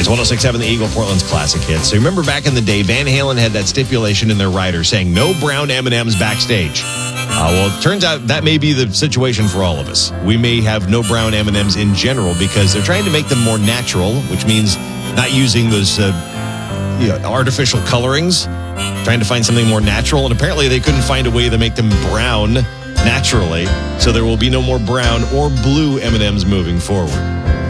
It's 106.7 The Eagle, Portland's classic hit. So remember back in the day, Van Halen had that stipulation in their rider saying no brown M&Ms backstage. Well, it turns out that may be the situation for all of us. We may have no brown M&Ms in general because they're trying to make them more natural, which means not using those artificial colorings, trying to find something more natural. And apparently they couldn't find a way to make them brown naturally. So there will be no more brown or blue M&Ms moving forward.